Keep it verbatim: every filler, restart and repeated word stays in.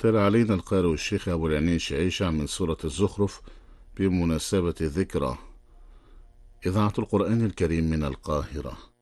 تلا علينا القارئ الشيخ أبو العنين شعيشة من سورة الزخرف بمناسبة ذكرى إذاعة القرآن الكريم من القاهرة.